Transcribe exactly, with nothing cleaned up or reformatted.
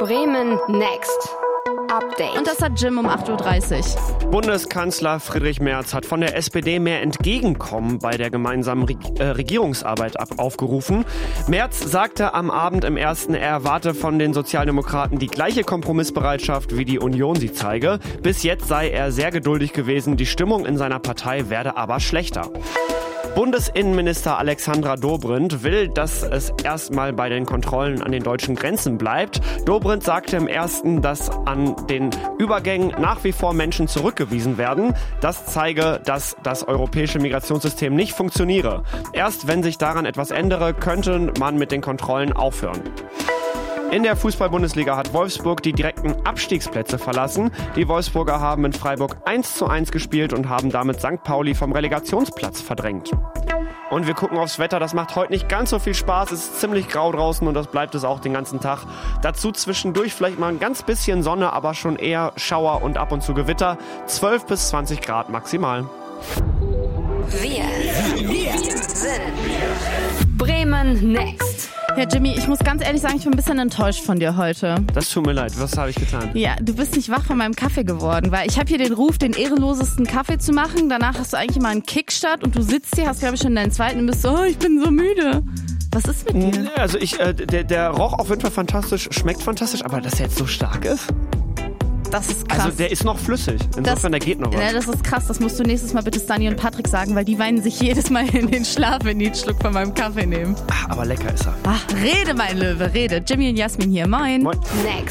Bremen Next. Update. Und das hat Jim um acht Uhr dreißig. Bundeskanzler Friedrich Merz hat von der S P D mehr Entgegenkommen bei der gemeinsamen Reg- äh, Regierungsarbeit ab- aufgerufen. Merz sagte am Abend im Ersten, er erwarte von den Sozialdemokraten die gleiche Kompromissbereitschaft, wie die Union sie zeige. Bis jetzt sei er sehr geduldig gewesen, die Stimmung in seiner Partei werde aber schlechter. Bundesinnenminister Alexandra Dobrindt will, dass es erstmal bei den Kontrollen an den deutschen Grenzen bleibt. Dobrindt sagte im Ersten, dass an den Übergängen nach wie vor Menschen zurückgewiesen werden. Das zeige, dass das europäische Migrationssystem nicht funktioniere. Erst wenn sich daran etwas ändere, könnte man mit den Kontrollen aufhören. In der Fußball-Bundesliga hat Wolfsburg die direkten Abstiegsplätze verlassen. Die Wolfsburger haben in Freiburg eins zu eins gespielt und haben damit Sankt Pauli vom Relegationsplatz verdrängt. Und wir gucken aufs Wetter, das macht heute nicht ganz so viel Spaß. Es ist ziemlich grau draußen und das bleibt es auch den ganzen Tag. Dazu zwischendurch vielleicht mal ein ganz bisschen Sonne, aber schon eher Schauer und ab und zu Gewitter. zwölf bis zwanzig Grad maximal. Wir, wir sind Bremen Next. Ja, Jimmy, ich muss ganz ehrlich sagen, ich bin ein bisschen enttäuscht von dir heute. Das tut mir leid, was habe ich getan? Ja, du bist nicht wach von meinem Kaffee geworden, weil ich habe hier den Ruf, den ehrenlosesten Kaffee zu machen. Danach hast du eigentlich mal einen Kickstart und du sitzt hier, hast glaube ich schon deinen zweiten und bist so, oh, ich bin so müde. Was ist mit dir? Also ich, äh, der, der roch auf jeden Fall fantastisch, schmeckt fantastisch, aber dass er jetzt so stark ist? Das ist krass. Also der ist noch flüssig, insofern das, der geht noch was. Ja, das ist krass, das musst du nächstes Mal bitte Stani und Patrick sagen, weil die weinen sich jedes Mal in den Schlaf, wenn die einen Schluck von meinem Kaffee nehmen. Ach, aber lecker ist er. Ach, rede mein Löwe, rede. Jimmy und Jasmin hier, moin. Moin. Next.